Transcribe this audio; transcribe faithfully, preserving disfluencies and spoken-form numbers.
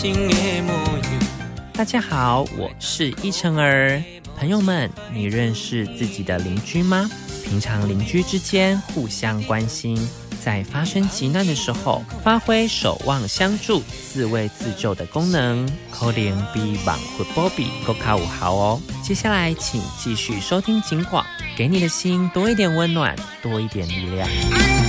情的模样。 大家好，我是依晨儿。朋友们，你认识自己的邻居吗？平常邻居之间互相关心，在发生急难的时候，发挥守望相助、自卫自救的功能，可能比网活波比更加有效哦。接下来，请继续收听警广，给你的心多一点温暖，多一点力量。